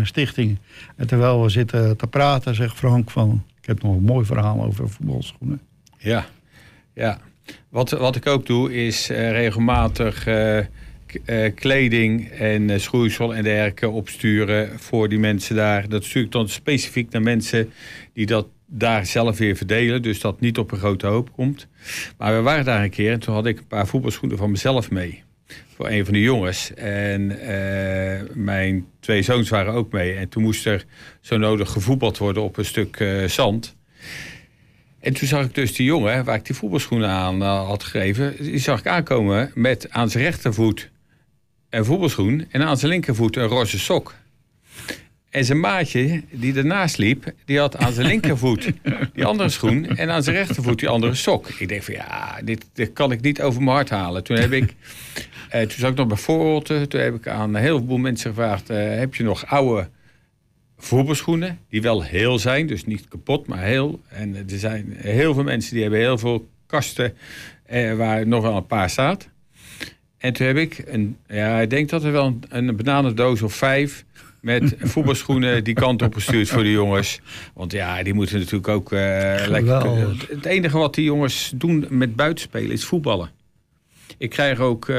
stichting. En terwijl we zitten te praten, zegt Frank van... ik heb nog een mooi verhaal over voetbalschoenen. Ja. Wat ik ook doe is regelmatig kleding en schoeisel en dergelijke opsturen voor die mensen daar. Dat stuur ik dan specifiek naar mensen die dat daar zelf weer verdelen. Dus dat niet op een grote hoop komt. Maar we waren daar een keer en toen had ik een paar voetbalschoenen van mezelf mee. Voor een van de jongens. En mijn 2 zoons waren ook mee. En toen moest er zo nodig gevoetbald worden op een stuk zand. En toen zag ik dus die jongen, waar ik die voetbalschoenen aan had gegeven... die zag ik aankomen met aan zijn rechtervoet een voetbalschoen... en aan zijn linkervoet een roze sok. En zijn maatje, die ernaast liep, die had aan zijn linkervoet die andere schoen... en aan zijn rechtervoet die andere sok. Ik denk van ja, dit kan ik niet over mijn hart halen. Toen heb ik... toen zat ik nog bij Voorholte. Toen heb ik aan een heleboel mensen gevraagd... heb je nog oude voetbalschoenen die wel heel zijn, dus niet kapot, maar heel. En er zijn heel veel mensen die hebben heel veel kasten waar nog wel een paar staat. En toen heb ik ik denk dat er wel een bananendoos of 5 met voetbalschoenen die kant op gestuurd voor de jongens. Want ja, die moeten natuurlijk ook lekker. Het enige wat die jongens doen met buitenspelen is voetballen. Ik krijg ook,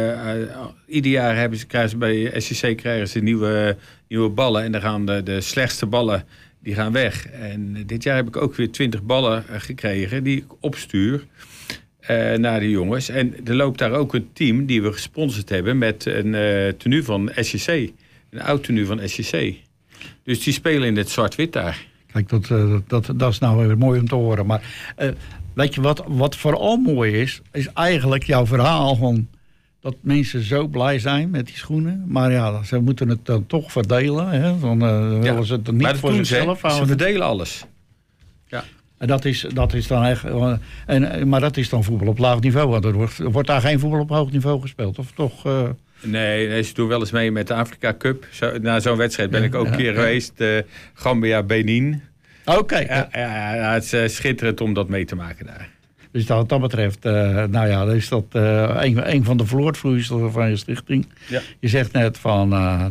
ieder jaar krijgen ze bij SCC nieuwe ballen. En dan gaan de slechtste ballen die gaan weg. En dit jaar heb ik ook weer 20 ballen gekregen die ik opstuur naar de jongens. En er loopt daar ook een team die we gesponsord hebben met een tenue van SCC. Een oud tenue van SCC. Dus die spelen in het zwart-wit daar. Kijk, dat is nou weer mooi om te horen. Maar weet je wat vooral mooi is eigenlijk jouw verhaal van dat mensen zo blij zijn met die schoenen. Maar ja, ze moeten het dan toch verdelen. Hè? Dan willen ze het niet voor zichzelf houden. Ze verdelen alles. Ja. En dat is dan echt. Maar dat is dan voetbal op laag niveau. Want er wordt daar geen voetbal op hoog niveau gespeeld. Of toch? Nee, ze doen wel eens mee met de Afrika Cup. Na zo'n wedstrijd ben ik ook een keer geweest. Gambia, Benin. Oké. Ja, het is schitterend om dat mee te maken daar. Dus wat dat betreft, dan is dat een van de vloervloeisels van je stichting. Ja. Je zegt net van,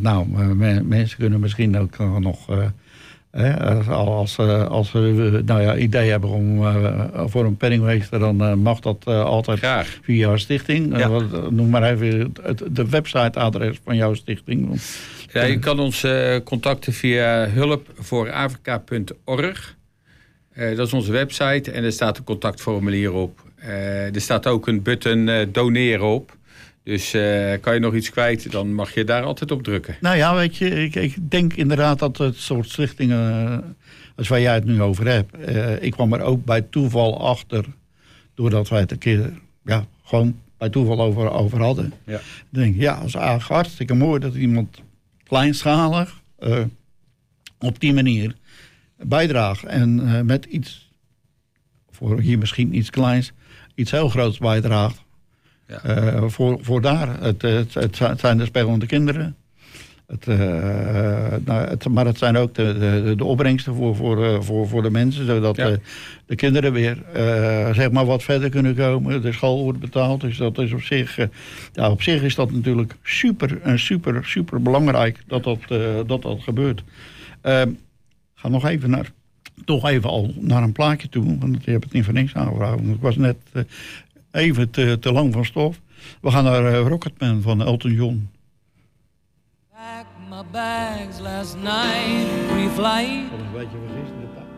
mensen kunnen misschien ook nog, als ze idee hebben om voor een penningmeester, dan mag dat altijd graag via jouw stichting. Ja. Noem maar even de websiteadres van jouw stichting. Ja, je kan ons contacten via hulpvoorafrika.org. Dat is onze website en er staat een contactformulier op. Er staat ook een button doneren op. Dus kan je nog iets kwijt, dan mag je daar altijd op drukken. Nou ja, weet je, ik denk inderdaad dat het soort stichtingen, als waar jij het nu over hebt. Ik kwam er ook bij toeval achter, doordat wij het een keer gewoon bij toeval over hadden. Ja. Dan denk ik, dat is eigenlijk hartstikke mooi dat iemand kleinschalig op die manier bijdraagt. En met iets, voor hier misschien iets kleins, iets heel groots bijdraagt. Ja. Voor daar. Het zijn de spelende kinderen. Maar het zijn ook de opbrengsten voor de mensen. Zodat de kinderen weer wat verder kunnen komen. De school wordt betaald. Dus dat is op zich is dat natuurlijk super belangrijk dat gebeurt. Ga nog even naar een plaatje toe. Want je hebt het niet voor niks aangevraagd. Ik was net even te lang van stof. We gaan naar Rocketman van Elton John. Pack my bags last night, pre-flight. Weet je wat is dit?